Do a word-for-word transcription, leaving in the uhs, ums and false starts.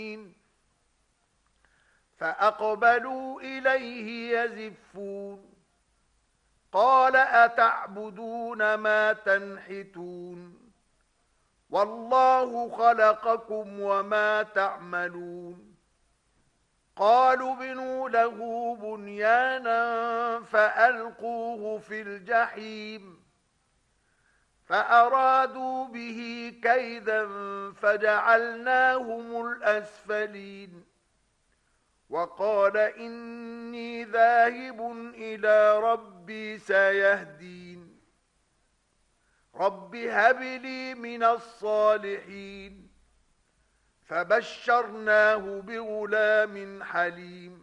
فأقبلوا إليه يزفون قال أتعبدون ما تنحتون والله خلقكم وما تعملون قالوا بنوا له بنيانا فألقوه في الجحيم فأرادوا به كيدا فجعلناهم الأسفلين وقال إني ذاهب إلى ربي سيهدين رب هب لي من الصالحين فبشرناه بغلام حليم